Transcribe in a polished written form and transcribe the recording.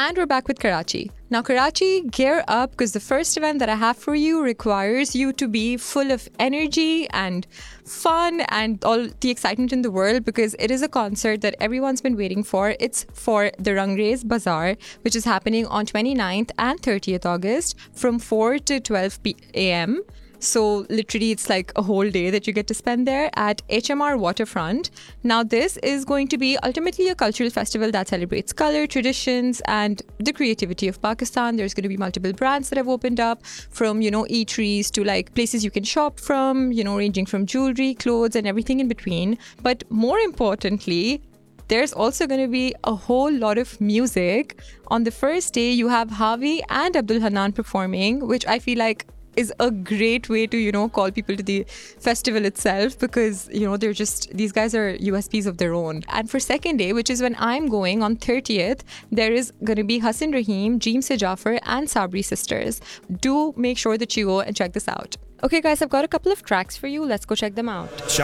And we're back with Karachi. Now, Karachi, gear up because the first event that I have for you requires you to be full of energy and fun and all the excitement in the world, because it is a concert that everyone's been waiting for. It's for the Rangreez Bazaar, which is happening on 29th and 30th August from 4 to 12 a.m. So literally it's like a whole day that you get to spend there at HMR Waterfront. Now this is going to be ultimately a cultural festival that celebrates color, traditions and the creativity of Pakistan. There's going to be multiple brands that have opened up, from, eateries to like places you can shop from, ranging from jewelry, clothes and everything in between. But more importantly, there's also going to be a whole lot of music. On the first day, you have Havi and Abdul Hanan performing, which I feel like is a great way to, call people to the festival itself, because, they're just, these guys are USPs of their own. And for second day, which is when I'm going on 30th, there is going to be Hassan Rahim, Jeem Se Jafar and Sabri Sisters. Do make sure that you go and check this out. Okay guys, I've got a couple of tracks for you. Let's go check them out.